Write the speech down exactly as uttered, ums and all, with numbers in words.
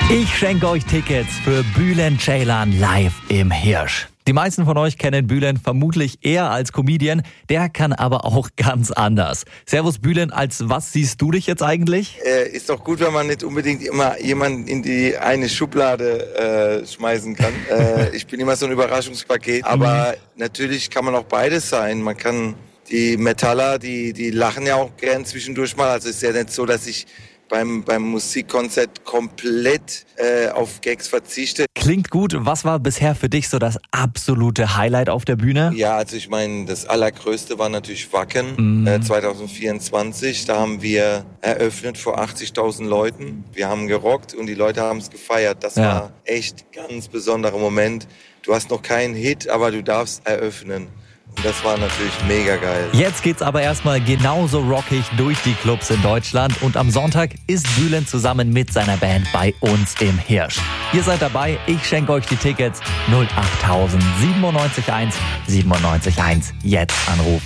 Ich schenke euch Tickets für Bülent Ceylan live im Hirsch. Die meisten von euch kennen Bülent vermutlich eher als Comedian, der kann aber auch ganz anders. Servus Bülent, als was siehst du dich jetzt eigentlich? Äh, ist doch gut, wenn man nicht unbedingt immer jemanden in die eine Schublade äh, schmeißen kann. äh, ich bin immer so ein Überraschungspaket, aber natürlich kann man auch beides sein. Man kann die Metaller, die, die lachen ja auch gern zwischendurch mal. Also ist ja nicht so, dass ich beim, beim Musikkonzert komplett äh, auf Gags verzichte. Klingt gut. Was war bisher für dich so das absolute Highlight auf der Bühne? Ja, also ich meine, das Allergrößte war natürlich Wacken mm. äh, zwanzig vierundzwanzig. Da haben wir eröffnet vor achtzigtausend Leuten. Wir haben gerockt und die Leute haben es gefeiert. Das ja. war echt ein ganz besonderer Moment. Du hast noch keinen Hit, aber du darfst eröffnen. Und das war natürlich mega geil. Jetzt geht's aber erstmal genauso rockig durch die Clubs in Deutschland. Und am Sonntag ist Bülent zusammen mit seiner Band bei uns im Hirsch. Ihr seid dabei, ich schenke euch die Tickets. null acht null null neun sieben neun eins sieben neun eins. Jetzt anrufen.